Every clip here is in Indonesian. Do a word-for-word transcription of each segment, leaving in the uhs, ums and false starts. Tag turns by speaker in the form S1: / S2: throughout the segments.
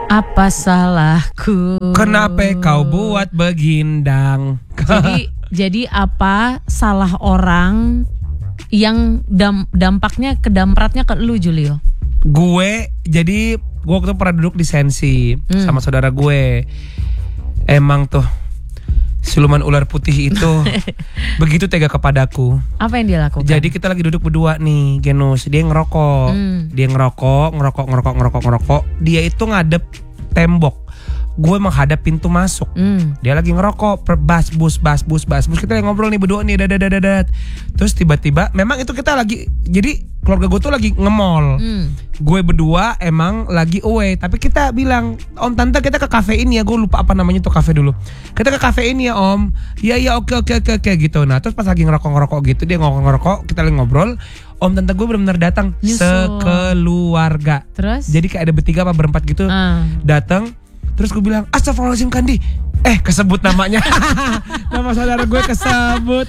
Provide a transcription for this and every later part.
S1: Apa salahku?
S2: Kenapa kau buat begindang?
S1: Jadi jadi apa salah orang yang dam, dampaknya kedampratnya ke lu, Julio?
S2: Gue jadi gue waktu pernah duduk di Sensi hmm. sama saudara gue. Emang tuh siluman ular putih itu begitu tega kepadaku.
S1: Apa yang dia lakukan?
S2: Jadi kita lagi duduk berdua nih, Genus. Dia ngerokok, hmm. dia ngerokok, ngerokok, ngerokok, ngerokok, ngerokok. Dia itu ngadep tembok. Gue menghadap pintu masuk. Hmm. Dia lagi ngerokok, bas bus bas bus bas bus. Kita lagi ngobrol nih berdua nih, dadat dadat. Terus tiba-tiba, memang itu kita lagi, jadi keluarga gue tuh lagi nge-mall. Hmm. Gue berdua emang lagi away, tapi kita bilang, Om tante kita ke kafe ini ya. Gue lupa apa namanya tuh kafe dulu. Kita ke kafe ini ya Om. Iya iya oke oke oke oke gitu. Nah terus pas lagi ngerokok-ngerokok gitu, dia ngerokok-ngerokok, kita lagi ngobrol. Om tante gue benar-benar datang sekeluarga.
S1: Terus?
S2: Jadi kayak ada bertiga apa berempat gitu, uh. datang. Terus gue bilang, astagfirullahaladzim Kandi. Eh kesebut namanya. Nama saudara gue kesebut.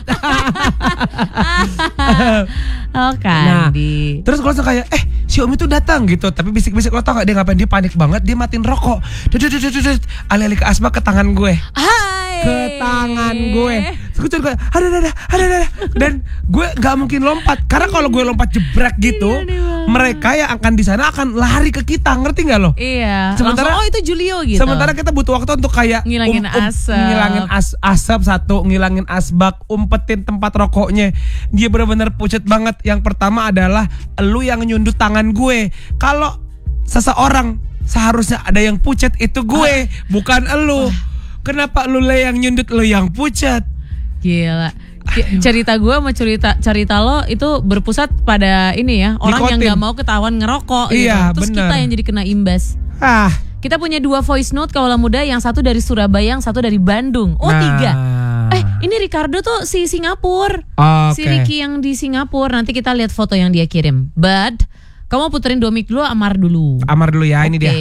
S1: Oh Kandi.
S2: Nah, terus gue langsung kayak, eh si Om itu datang gitu. Tapi bisik-bisik, lo tau gak dia ngapain? Dia panik banget, dia matiin rokok. Alih-alih ke asma ke tangan gue.
S1: Hai.
S2: Ke tangan gue. Terus gue cuma ada ada ada ada. Dan gue gak mungkin lompat. Karena kalau gue lompat jebrak gitu, mereka yang akan di sana akan lari ke kita, ngerti gak lo?
S1: Iya.
S2: Sementara,
S1: langsung, oh itu Julio gitu.
S2: Sementara kita butuh waktu untuk kayak
S1: ngilangin um, um, asap,
S2: ngilangin as, asap satu, ngilangin asbak, umpetin tempat rokoknya. Dia benar-benar pucet banget. Yang pertama adalah lu yang nyundut tangan gue. Kalau seseorang seharusnya ada yang pucet itu gue, ah. bukan elu. Ah. Kenapa lu yang nyundut, lu yang pucet?
S1: Gila. Cerita gue sama cerita cerita lo itu berpusat pada ini ya, orang Nikotin. Yang gak mau ketahuan ngerokok
S2: iya,
S1: gitu. Terus
S2: bener.
S1: Kita yang jadi kena imbas.
S2: Ah.
S1: Kita punya dua voice note Kaula Muda, yang satu dari Surabaya, yang satu dari Bandung. Oh nah. tiga. Eh ini Ricardo tuh si Singapura.
S2: Oh,
S1: si
S2: okay.
S1: Ricky yang di Singapura. Nanti kita lihat foto yang dia kirim. But kamu puterin dua mic dulu, Amar dulu.
S2: Amar dulu ya, okay. Ini dia.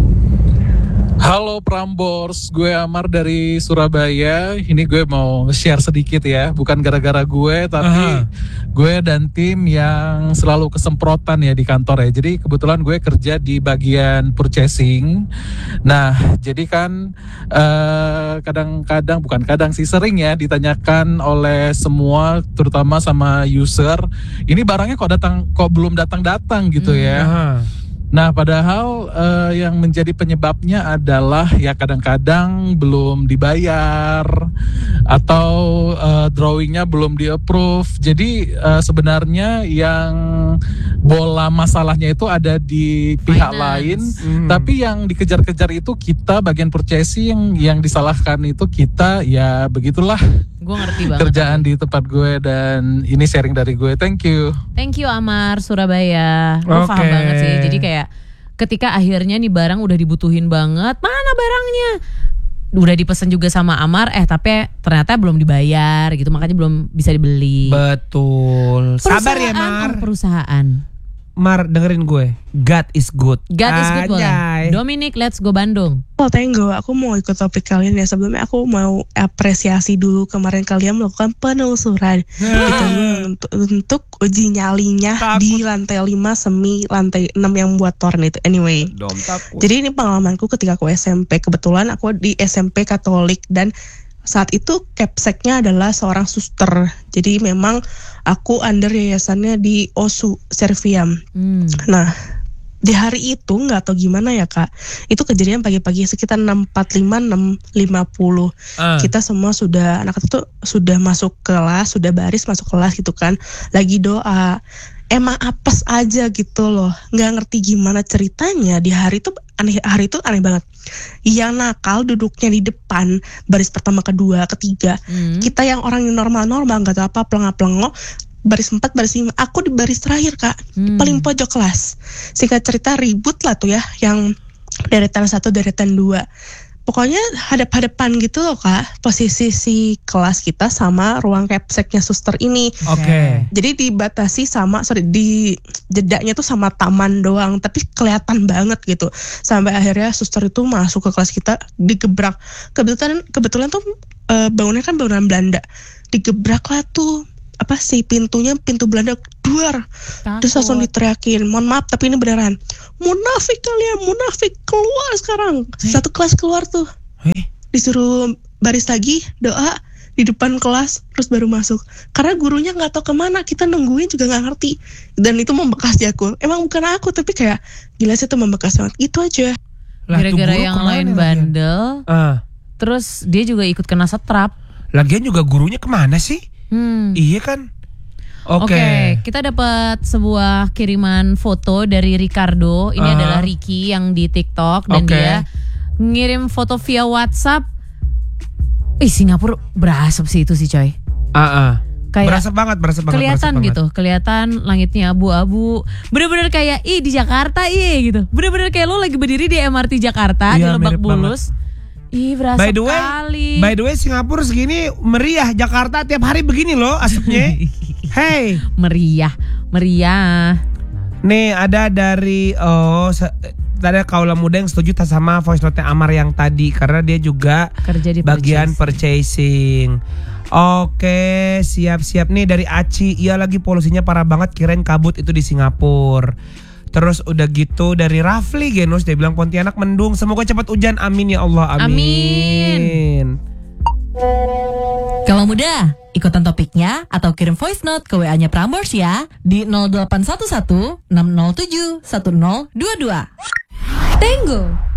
S3: Halo Prambors, gue Amar dari Surabaya. Ini gue mau share sedikit ya, bukan gara-gara gue, tapi uh-huh. gue dan tim yang selalu kesemprotan ya di kantor ya. Jadi kebetulan gue kerja di bagian purchasing. Nah, jadi kan uh, kadang-kadang, bukan kadang sih, sering ya ditanyakan oleh semua, terutama sama user, ini barangnya kok datang, kok belum datang-datang gitu ya. Uh-huh. Nah, padahal uh, yang menjadi penyebabnya adalah ya kadang-kadang belum dibayar atau uh, drawingnya belum di-approve. Jadi uh, sebenarnya yang bola masalahnya itu ada di pihak Finance. lain, hmm. tapi yang dikejar-kejar itu kita bagian purchasing, yang disalahkan itu kita, ya begitulah.
S1: Gue ngerti banget.
S3: Kerjaan tapi. Di tempat gue, dan ini sharing dari gue. Thank you.
S1: Thank you Amar, Surabaya. Gue okay. paham banget sih. Jadi kayak ketika akhirnya nih barang udah dibutuhin banget, mana barangnya? Udah dipesan juga sama Amar, eh tapi ternyata belum dibayar gitu, makanya belum bisa dibeli.
S2: Betul. Sabar ya Mar.
S1: Perusahaan.
S2: Mar, dengerin gue. God is good.
S1: God is good boleh. Dominic, let's go Bandung.
S4: Oh Tenggo, aku mau ikut topik kalian ya. Sebelumnya aku mau apresiasi dulu, kemarin kalian melakukan penelusuran gitu, untuk, untuk uji nyalinya takut. Di lantai lima semi lantai enam yang buat torn itu. Anyway, jadi ini pengalamanku ketika aku S M P. Kebetulan aku di S M P Katolik, dan saat itu capseknya adalah seorang suster. Jadi memang aku under yayasannya di O S U Serviam. Hmm. Nah, di hari itu nggak tahu gimana ya Kak, itu kejadian pagi-pagi sekitar enam empat puluh lima enam lima puluh. Uh. Kita semua sudah, anak itu tuh sudah masuk kelas, sudah baris masuk kelas gitu kan, lagi doa. Emang apes aja gitu loh, nggak ngerti gimana ceritanya di hari itu aneh, hari itu aneh banget. Yang nakal duduknya di depan baris pertama, kedua, ketiga. Hmm. Kita yang orang yang normal-normal nggak tahu apa, pelengah-pelengok, baris empat, baris lima. Aku di baris terakhir Kak, hmm. paling pojok kelas. Singkat cerita ribut lah tuh ya, yang deretan satu, deretan dua. Pokoknya hadap-hadapan gitu loh Kak, posisi si kelas kita sama ruang capseknya suster ini.
S2: Oke. Okay.
S4: Jadi dibatasi sama, sorry, di jedanya tuh sama taman doang, tapi kelihatan banget gitu. Sampai akhirnya suster itu masuk ke kelas kita, digebrak. Kebetulan kebetulan tuh e, bangunnya kan bangunan Belanda, digebrak lah tuh apa sih pintunya, pintu Belanda, duar. Terus langsung diteriakin, mohon maaf tapi ini beneran, munafik kalian, munafik, keluar sekarang. Satu kelas keluar tuh.
S2: Hei.
S4: Disuruh baris lagi, doa di depan kelas, terus baru masuk. Karena gurunya nggak tahu kemana, kita nungguin juga nggak ngerti. Dan itu membekas di aku. Emang bukan aku, tapi kayak gila sih itu membekas banget. Itu aja.
S1: Gara-gara yang lain bandel,
S2: uh.
S1: terus dia juga ikut kena setrap.
S2: Lagian juga gurunya kemana sih?
S1: Hmm.
S2: Iya kan? Oke,
S1: okay. okay, kita dapat sebuah kiriman foto dari Ricardo. Ini uh-huh. adalah Ricky yang di TikTok dan okay. dia ngirim foto via WhatsApp. Ih, Singapura berasap sih itu sih coy.
S2: Uh-uh. Kayak berasap banget, berasap banget.
S1: Kelihatan
S2: berasap
S1: gitu, banget. Kelihatan langitnya abu-abu. Bener-bener kayak ih di Jakarta iya gitu. Bener-bener kayak lo lagi berdiri di M R T Jakarta iya, di Lebak Bulus. Banget. Ih berasap
S2: by the way,
S1: kali.
S2: By the way Singapura segini meriah. Jakarta tiap hari begini loh asapnya. Hey,
S1: meriah, meriah.
S2: Nih ada dari oh ada kaula muda yang setuju sama voice note Amar yang tadi karena dia juga
S1: kerja di
S2: bagian purchasing. Oke, siap-siap nih dari Aci. Iya lagi polusinya parah banget, kirain kabut itu di Singapura. Terus udah gitu dari Rafli Genus dia bilang Pontianak mendung, semoga cepat hujan, amin ya Allah, amin. Amin.
S5: Kalau muda, ikutan topiknya atau kirim voice note ke W A-nya Prambors ya di nol delapan satu satu enam nol tujuh satu nol dua dua. Tenggo.